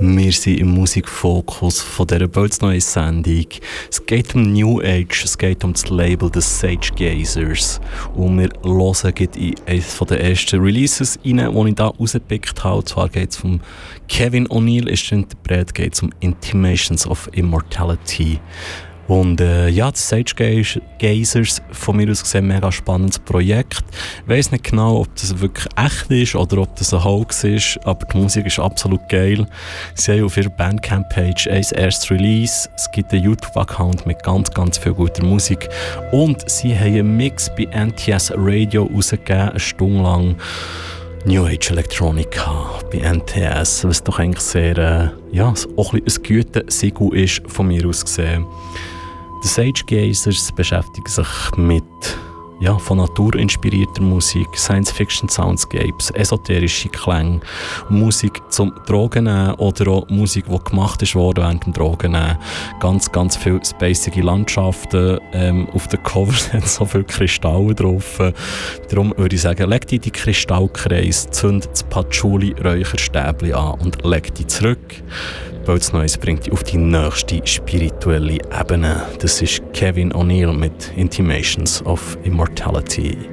Wir sind im Musikfokus von dieser bald neuen Sendung. Es geht um New Age, es geht um das Label des Sage Gazers. Und wir hören in eines der ersten Releases rein, die ich hier rausgepickt habe. Und zwar geht es um Kevin O'Neill, ist der Interpret, geht es um Intimations of Immortality. Und ja, das Sage Gazers, von mir aus gesehen, ein mega spannendes Projekt. Ich weiss nicht genau, ob das wirklich echt ist oder ob das ein Hoax ist, aber die Musik ist absolut geil. Sie haben auf ihrer Bandcamp-Page ein erstes Release, es gibt einen YouTube-Account mit ganz, ganz viel guter Musik und sie haben einen Mix bei NTS Radio rausgegeben, eine Stunde lang. New Age Electronica bei NTS, was doch eigentlich sehr, ja, auch ein Gütesiegel ist, von mir aus gesehen. Die Sage Gazers beschäftigen sich mit von Natur inspirierter Musik, Science-Fiction-Soundscapes, esoterische Klänge, Musik zum Drogen nehmen oder auch Musik, die gemacht ist worden während dem Drogen nehmen. Ganz, ganz viele spacige Landschaften, auf den Covers sind so viele Kristalle drauf. Darum würde ich sagen, leg dich in die Kristallkreis, zünd das Patchouli-Räucherstäbchen an und leg dich zurück. Bald Neues bringt dich auf die nächste spirituelle Ebene. Das ist Kevin O'Neill mit Intimations of Immortality.